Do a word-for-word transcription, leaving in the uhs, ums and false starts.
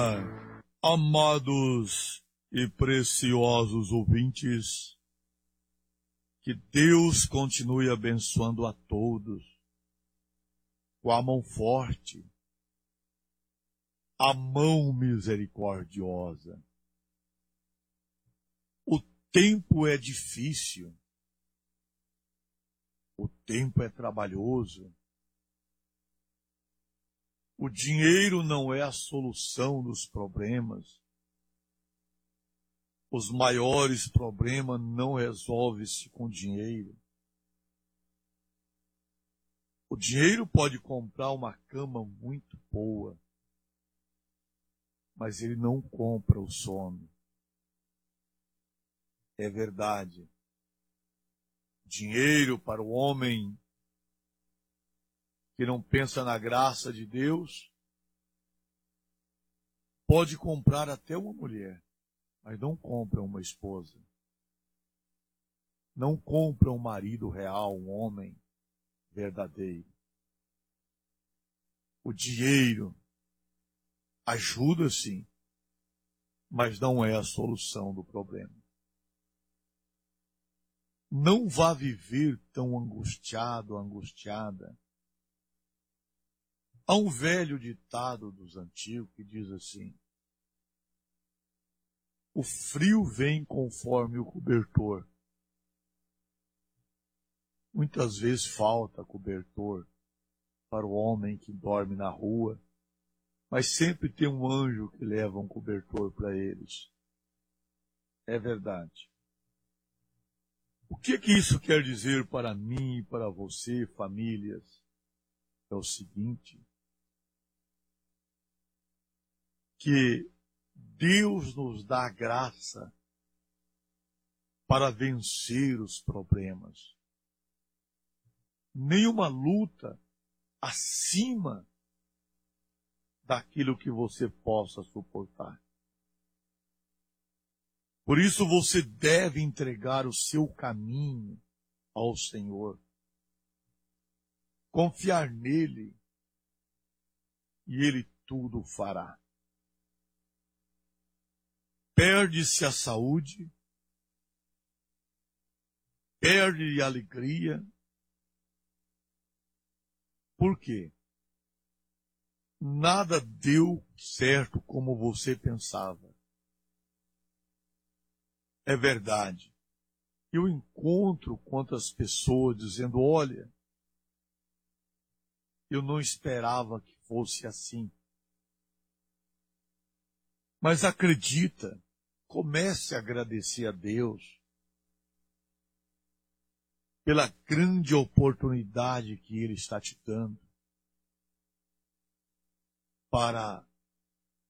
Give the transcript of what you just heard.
Amados e preciosos ouvintes, que Deus continue abençoando a todos com a mão forte, a mão misericordiosa. O tempo é difícil, o tempo é trabalhoso. O dinheiro não é a solução dos problemas. Os maiores problemas não resolvem-se com dinheiro. O dinheiro pode comprar uma cama muito boa, mas ele não compra o sono. É verdade. Dinheiro para o homem que não pensa na graça de Deus pode comprar até uma mulher, mas não compra uma esposa. Não compra um marido real, um homem verdadeiro. O dinheiro ajuda sim, mas não é a solução do problema. Não vá viver tão angustiado, angustiada. Há um velho ditado dos antigos que diz assim: o frio vem conforme o cobertor. Muitas vezes falta cobertor para o homem que dorme na rua, mas sempre tem um anjo que leva um cobertor para eles. É verdade. O que que isso quer dizer para mim e para você, famílias? É o seguinte: que Deus nos dá graça para vencer os problemas. Nenhuma luta acima daquilo que você possa suportar. Por isso você deve entregar o seu caminho ao Senhor. Confiar nele e ele tudo fará. Perde-se a saúde, perde a alegria. Por quê? Nada deu certo como você pensava. É verdade. Eu encontro quantas pessoas dizendo: olha, eu não esperava que fosse assim. Mas acredita, comece a agradecer a Deus pela grande oportunidade que Ele está te dando para